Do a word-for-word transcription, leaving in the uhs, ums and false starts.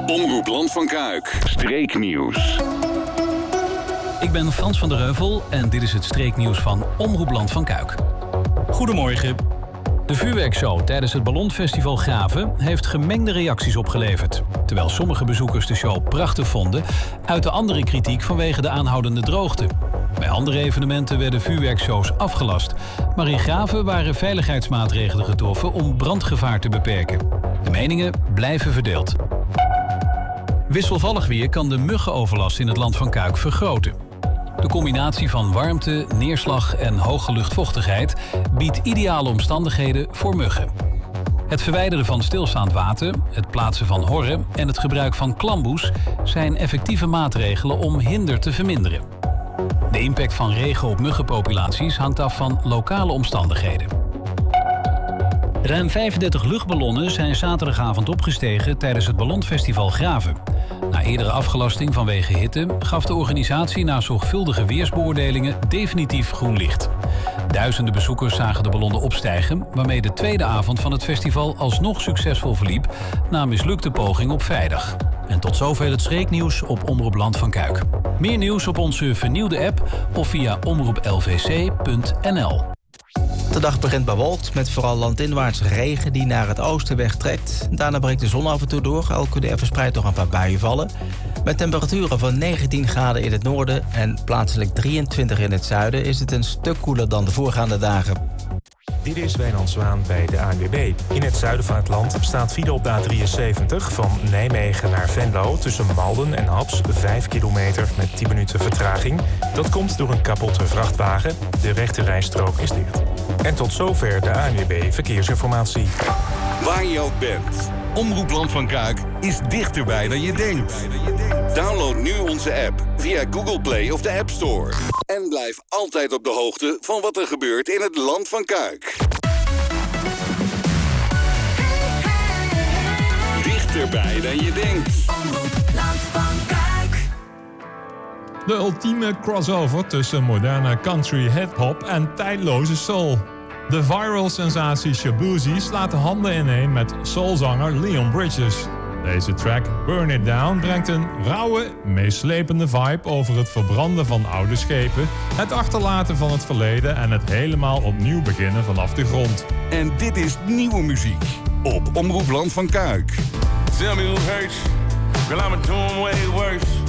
Omroep Land van Kuik. Streeknieuws. Ik ben Frans van der Heuvel en dit is het streeknieuws van Omroep Land van Kuik. Goedemorgen. De vuurwerkshow tijdens het Ballonfestival Graven heeft gemengde reacties opgeleverd. Terwijl sommige bezoekers de show prachtig vonden, uitte andere kritiek vanwege de aanhoudende droogte. Bij andere evenementen werden vuurwerkshows afgelast. Maar in Graven waren veiligheidsmaatregelen getroffen om brandgevaar te beperken. De meningen blijven verdeeld. Wisselvallig weer kan de muggenoverlast in het Land van Kuik vergroten. De combinatie van warmte, neerslag en hoge luchtvochtigheid biedt ideale omstandigheden voor muggen. Het verwijderen van stilstaand water, het plaatsen van horren en het gebruik van klamboes zijn effectieve maatregelen om hinder te verminderen. De impact van regen op muggenpopulaties hangt af van lokale omstandigheden. Ruim vijfendertig luchtballonnen zijn zaterdagavond opgestegen tijdens het Ballonfestival Graven. Na eerdere afgelasting vanwege hitte gaf de organisatie na zorgvuldige weersbeoordelingen definitief groen licht. Duizenden bezoekers zagen de ballonnen opstijgen, waarmee de tweede avond van het festival alsnog succesvol verliep na een mislukte poging op vrijdag. En tot zover het streeknieuws op Omroep Land van Kuik. Meer nieuws op onze vernieuwde app of via omroep l v c punt n l. De dag begint bewolkt met vooral landinwaarts regen die naar het oosten wegtrekt. Daarna breekt de zon af en toe door, al kunnen er verspreid nog een paar buien vallen. Met temperaturen van negentien graden in het noorden en plaatselijk drieëntwintig in het zuiden is het een stuk koeler dan de voorgaande dagen. Dit is Wijnand Zwaan bij de A N W B. In het zuiden van het land staat file op de A drieënzeventig van Nijmegen naar Venlo tussen Malden en Haps, vijf kilometer met tien minuten vertraging. Dat komt door een kapotte vrachtwagen. De rechterrijstrook is dicht. En tot zover de A N W B Verkeersinformatie. Waar je ook bent, Omroep Land van Kuik is dichterbij dan je denkt. Download nu onze app via Google Play of de App Store. En blijf altijd op de hoogte van wat er gebeurt in het Land van Kuik. Dichterbij dan je denkt. Omroep Land van Kuik. De ultieme crossover tussen moderne country hip-hop en tijdloze soul. De viral sensatie Shaboozey slaat de handen ineen met soulzanger Leon Bridges. Deze track, Burn It Down, brengt een rauwe, meeslepende vibe over het verbranden van oude schepen, het achterlaten van het verleden en het helemaal opnieuw beginnen vanaf de grond. En dit is nieuwe muziek op Omroep Land van Kuik. Tell me who hurts, girl, I'ma do 'em way worse.